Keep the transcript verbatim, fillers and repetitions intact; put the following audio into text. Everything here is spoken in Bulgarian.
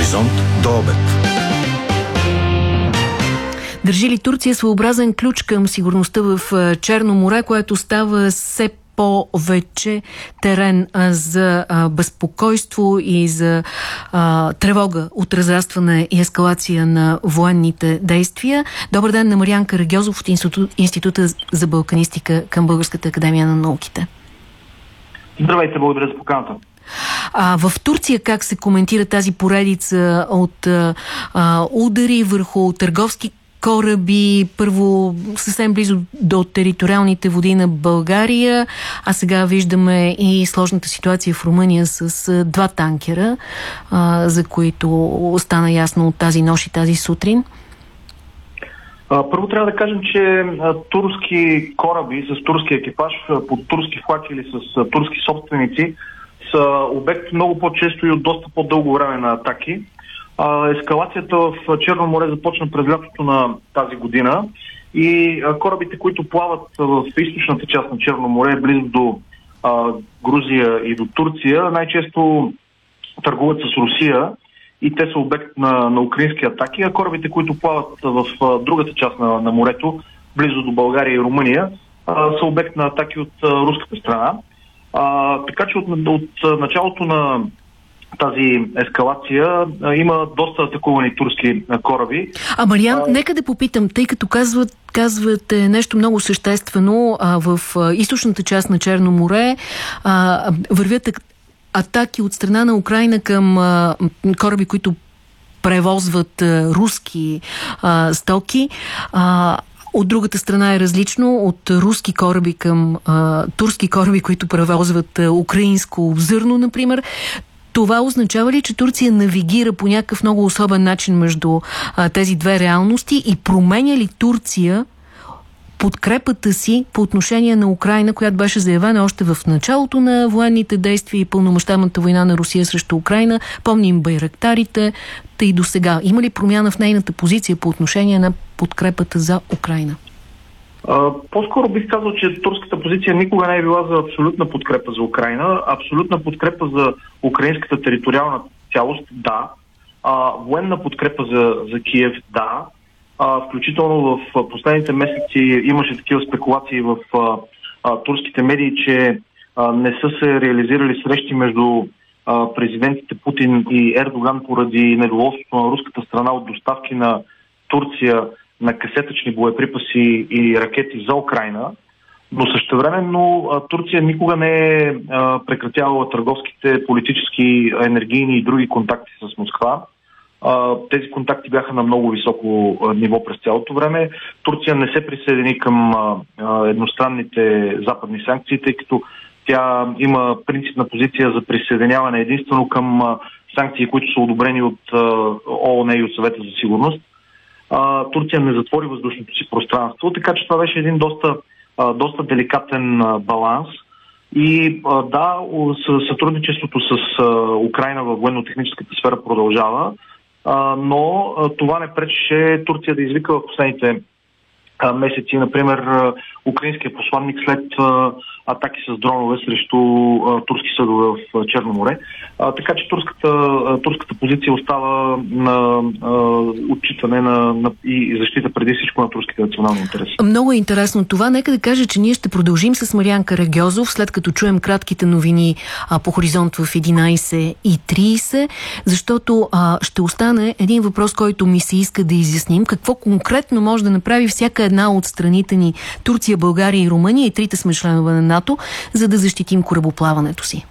Хоризонт до обед. Държи ли Турция своеобразен ключ към сигурността в Черно море, което става все повече терен а, за а, безпокойство и за а, тревога от разрастване и ескалация на военните действия? Добър ден на Мариан Карагьозов от Институт, Института за балканистика към Българската академия на науките. Здравейте, благодаря за поканата. А в Турция как се коментира тази поредица от а, удари върху търговски кораби, първо съвсем близо до териториалните води на България, а сега виждаме и сложната ситуация в Румъния с а, два танкера, а, за които стана ясно от тази нощ и тази сутрин? Първо трябва да кажем, че турски кораби с турски екипаж, под турски флаг или с турски собственици са обект много по-често и от доста по-дълго време на атаки. Ескалацията в Черно море започна през лятото на тази година и корабите, които плават в източната част на Черно море, близо до а, Грузия и до Турция, най-често търгуват с Русия и те са обект на, на украински атаки, а корабите, които плават в а, другата част на, на морето, близо до България и Румъния, а, са обект на атаки от а, руската страна. А, така че от, от началото на тази ескалация а, има доста атакувани турски а, кораби. А, Мариан, а... нека да попитам, тъй като казват, казвате нещо много съществено, а, в а, източната част на Черно море а, вървят атаки от страна на Украйна към а, кораби, които превозват а, руски а, стоки. А, От другата страна е различно, от руски кораби към а, турски кораби, които превозват а, украинско зърно, например. Това означава ли, че Турция навигира по някакъв много особен начин между а, тези две реалности и променя ли Турция подкрепата си по отношение на Украйна, която беше заявена още в началото на военните действия и пълномащабната война на Русия срещу Украйна? Помним байрактарите, тъй до сега. Има ли промяна в нейната позиция по отношение на подкрепата за Украйна? По-скоро бих казал, че турската позиция никога не е била за абсолютна подкрепа за Украйна. Абсолютна подкрепа за украинската териториална цялост, да. А, военна подкрепа за, за Киев, да. А, включително в последните месеци имаше такива спекулации в а, а, турските медии, че а, не са се реализирали срещи между а, президентите Путин и Ердоган поради недоволството на руската страна от доставки на Турция на касетъчни боеприпаси и ракети за Украйна, но същевременно а, Турция никога не е а, прекратявала търговските, политически, енергийни и други контакти с Москва. А, тези контакти бяха на много високо а, ниво през цялото време. Турция не се присъедини към а, а, едностранните западни санкции, тъй като тя има принципна позиция за присъединяване единствено към а, санкции, които са одобрени от а, ООН и от Съвета за сигурност. Uh, Турция не затвори въздушното си пространство, така че това беше един доста, uh, доста деликатен uh, баланс. И uh, да, сътрудничеството с uh, Украйна във военно-техническата сфера продължава, uh, но uh, това не пречеше Турция да извика в последните uh, месеци, например, uh, украинския посланник след uh, атаки с дронове срещу uh, турски съдове в uh, Черно море. Uh, така че турската, uh, турската позиция остава на uh, отчитане на, на, и защита преди всичко на турските национални интереси. Много е интересно това. Нека да кажа, че ние ще продължим с Мариан Карагьозов, след като чуем кратките новини а, по Хоризонт в единайсет и трийсет, защото а, ще остане един въпрос, който ми се иска да изясним. Какво конкретно може да направи всяка една от страните ни, Турция, България и Румъния, и трите сме членове на НАТО, за да защитим корабоплаването си?